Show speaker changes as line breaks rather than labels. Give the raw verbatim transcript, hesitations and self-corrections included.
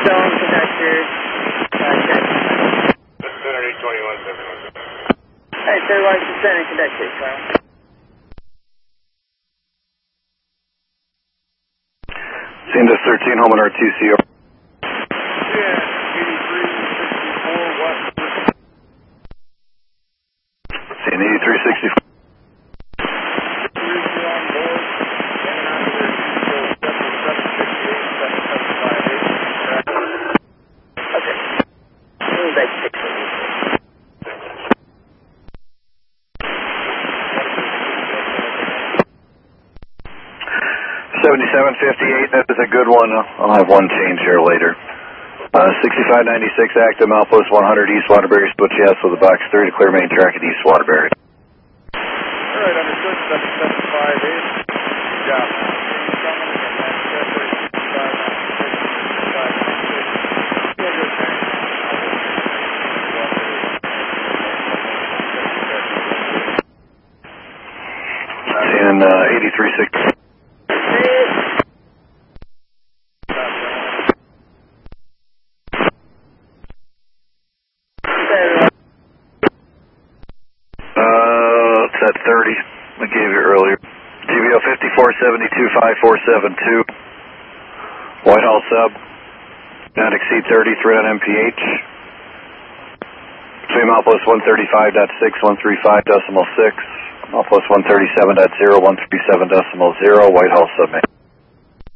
Stone conductor.
Center twenty-one seven one.
Hey, thirty-one percent and conductor, Carl.
Sandus thirteen, home on R two C.
Yeah, eighty-three sixty-four west.
Seeing eighty-three sixty-four. seventy-seven fifty-eight, that is a good one. I'll have one change here later. Uh, sixty-five ninety-six, active, Outpost one hundred, East Waterbury, switch yes with a box three to clear main track at East Waterbury.
Alright, understood, seven seven five eight. Yeah.
And uh, eighty-three sixty. At thirty, I gave you earlier. G B O fifty-four seventy-two five four seven two. Whitehall sub. Not exceed thirty, threat on M P H. Between Outpost one thirty-five point six, one thirty-five point six. Outpost one thirty-seven point zero, one thirty-seven point zero. Whitehall submit.